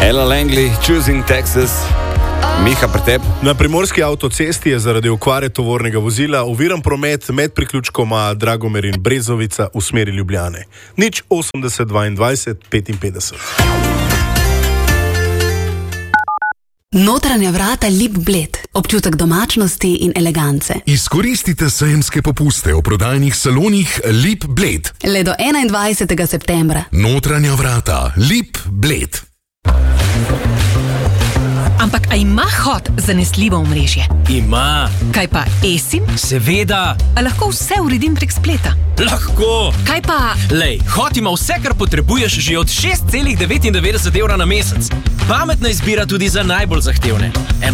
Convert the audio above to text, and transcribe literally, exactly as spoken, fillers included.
Ella Langley, Choosing Texas. Miha, pri tebi. Na primorski avtocesti je zaradi okvare tovornega vozila oviran promet med priključkoma Dragomer in Brezovica v smeri Ljubljane. Nič osemdeset dvaindvajset petinpetdeset. Notranja vrata Lip Bled. Občutek domačnosti in elegance. Izkoristite sejemske popuste v prodajnih salonih Lip Bled. Le do enaindvajsetega septembra. Notranja vrata Lip Bled. Ampak a ima Hot zanesljivo omrežje? Ima. Kaj pa eSIM? Seveda. A lahko vse uredim prek spleta? Lahko. Kaj pa... Lej, Hot ima vse, kar potrebuješ že od šest celih devetindevetdeset evra na mesec. Pametna izbira tudi za najbolj zahtevne.